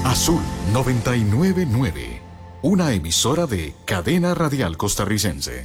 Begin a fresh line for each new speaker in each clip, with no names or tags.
Azul 999, una emisora de Cadena Radial Costarricense.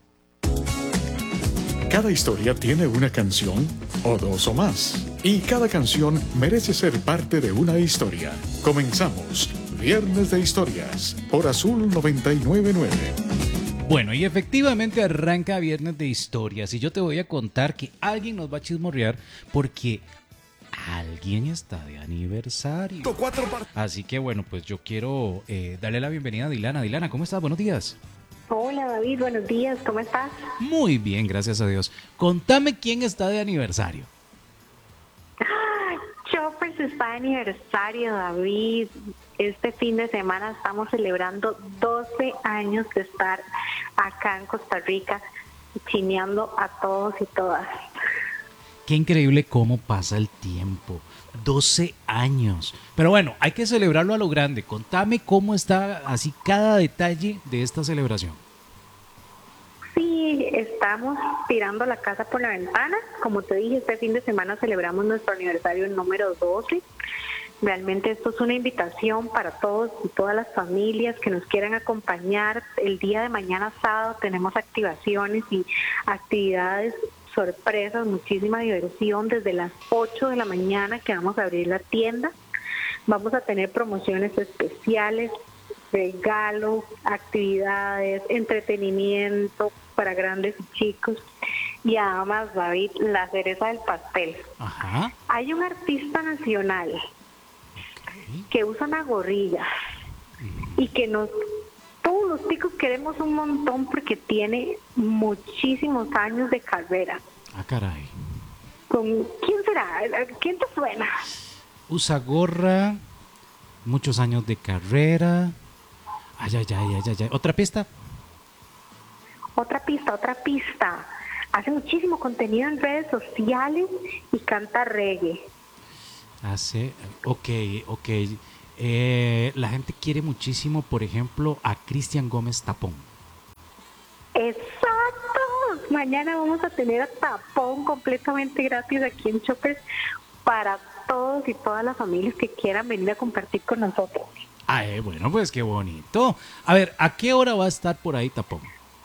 Cada historia tiene una canción o dos o más, y cada canción merece ser parte de una historia. Comenzamos Viernes de Historias por Azul 999.
Bueno, y efectivamente arranca Viernes de Historias y yo te voy a contar que alguien nos va a chismorrear porque alguien está de aniversario. Así que bueno, pues yo quiero darle la bienvenida a Dilana. Dilana, ¿cómo estás? Buenos días.
Hola David, buenos días, ¿cómo estás?
Muy bien, gracias a Dios. Contame quién está de aniversario.
Choppers está de aniversario, David. Este fin de semana estamos celebrando 12 años de estar acá en Costa Rica, chineando a todos y todas.
Qué increíble cómo pasa el tiempo. 12 años. Pero bueno, hay que celebrarlo a lo grande. Contame cómo está así cada detalle de esta celebración.
Sí, estamos tirando la casa por la ventana. Como te dije, este fin de semana celebramos nuestro aniversario número 12. Realmente esto es una invitación para todos y todas las familias que nos quieran acompañar. El día de mañana sábado tenemos activaciones y actividades sorpresas, muchísima diversión desde las 8 de la mañana que vamos a abrir la tienda. Vamos a tener promociones especiales, regalos, actividades, entretenimiento para grandes y chicos. Y además, David, la cereza del pastel.
Ajá.
Hay un artista nacional que usa una gorrilla y que todos los ticos queremos un montón porque tiene muchísimos años de carrera.
Ah, caray.
¿Quién será? ¿Quién te suena?
Usa gorra, muchos años de carrera. Ay. ¿Otra pista?
Otra pista. Hace muchísimo contenido en redes sociales y canta reggae.
Ok. La gente quiere muchísimo, por ejemplo, a Cristian Gómez Tapón.
¡Exacto! Mañana vamos a tener a Tapón completamente gratis aquí en Choppers para todos y todas las familias que quieran venir a compartir con nosotros.
Bueno, pues qué bonito. A ver, ¿a qué hora va a estar por ahí Tapón?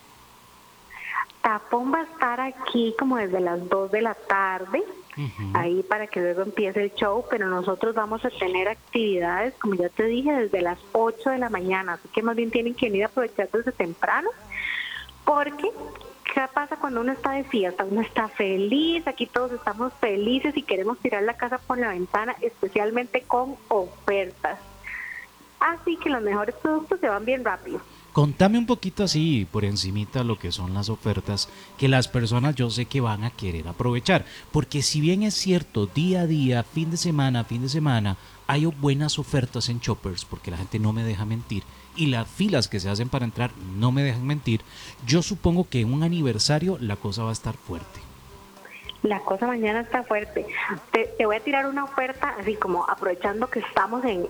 Tapón va a estar aquí como desde las 2 de la tarde. Ahí para que luego empiece el show, pero nosotros vamos a tener actividades, como ya te dije, desde las 8 de la mañana, así que más bien tienen que venir a aprovechar desde temprano, porque ¿qué pasa cuando uno está de fiesta? Uno está feliz, aquí todos estamos felices y queremos tirar la casa por la ventana, especialmente con ofertas. Así que los mejores productos se van bien rápido.
Contame un poquito así, por encimita, lo que son las ofertas que las personas yo sé que van a querer aprovechar. Porque si bien es cierto, día a día, fin de semana, hay buenas ofertas en Choppers, porque la gente no me deja mentir, y las filas que se hacen para entrar no me dejan mentir, yo supongo que en un aniversario la cosa va a estar fuerte.
La cosa mañana está fuerte. Te voy a tirar una oferta, así como aprovechando que estamos en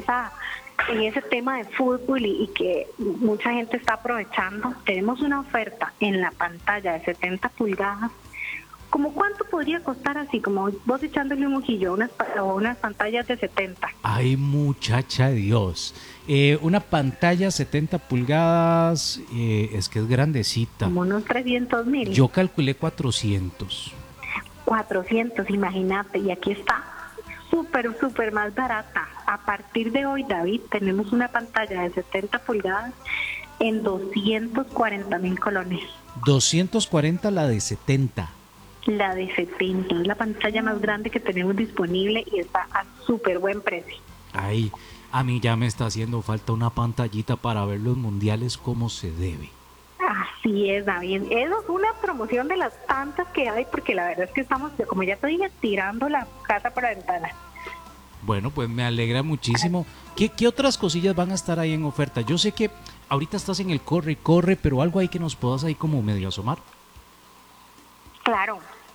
ese tema de fútbol y que mucha gente está aprovechando. Tenemos una oferta en la pantalla de 70 pulgadas. ¿Cómo cuánto podría costar así, como vos echándole un ojillo unas pantallas de 70?
Ay, muchacha Dios. Una pantalla 70 pulgadas, es que es grandecita.
Como unos 300,000.
Yo calculé 400.
400, imagínate, y aquí está súper más barata. A partir de hoy, David, tenemos una pantalla de 70 pulgadas en 240,000 colones.
240 la de 70.
La de 70 es la pantalla más grande que tenemos disponible y está a súper buen precio.
Ay, a mí ya me está haciendo falta una pantallita para ver los mundiales como se debe.
Así es, David. Eso es una promoción de las tantas que hay, porque la verdad es que estamos, como ya te dije, tirando la casa por la ventana.
Bueno, pues me alegra muchísimo. ¿Qué otras cosillas van a estar ahí en oferta? Yo sé que ahorita estás en el corre, pero algo ahí que nos puedas ahí como medio asomar.
Claro,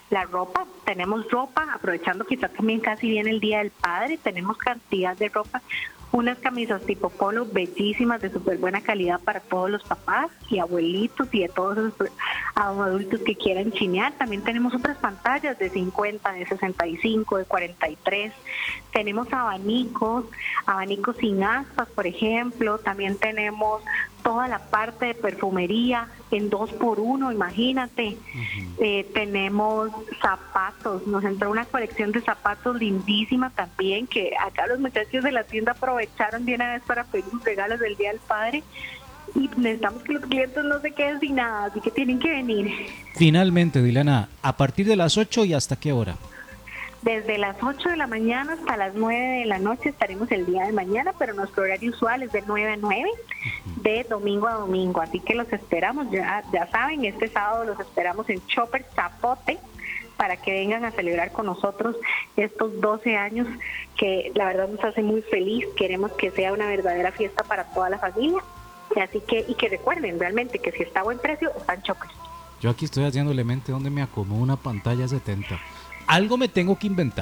La ropa, tenemos ropa, aprovechando que está también casi viene el Día del Padre, tenemos cantidad de ropa, unas camisas tipo polo bellísimas de súper buena calidad para todos los papás y abuelitos y de todos esos adultos que quieran chinear. También tenemos otras pantallas de 50, de 65, de 43. Tenemos abanicos sin aspas, por ejemplo. También tenemos toda la parte de perfumería en 2x1, imagínate. Tenemos zapatos, nos entró una colección de zapatos lindísima también, que acá los muchachos de la tienda aprovecharon de una vez para pedir sus regalos del Día del Padre, y necesitamos que los clientes no se queden sin nada, así que tienen que venir.
Finalmente, Dileana, ¿a partir de las 8 y hasta qué hora?
Desde las 8 de la mañana hasta las 9 de la noche estaremos el día de mañana, pero nuestro horario usual es de 9 a 9, de domingo a domingo. Así que los esperamos, ya saben, este sábado los esperamos en Chopper Zapote para que vengan a celebrar con nosotros estos 12 años que la verdad nos hace muy feliz. Queremos que sea una verdadera fiesta para toda la familia. Así que, y que recuerden realmente que si está a buen precio, está en Chopper.
Yo aquí estoy haciéndole mente donde me acomodo una pantalla 70. Algo me tengo que inventar.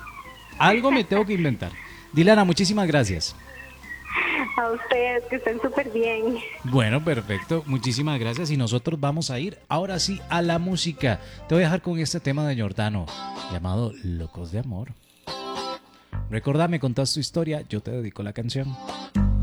Dileana, muchísimas gracias.
A ustedes, que estén súper bien.
Bueno, perfecto. Muchísimas gracias. Y nosotros vamos a ir ahora sí a la música. Te voy a dejar con este tema de Giordano llamado Locos de Amor. Recordá, me contás tu historia, yo te dedico la canción.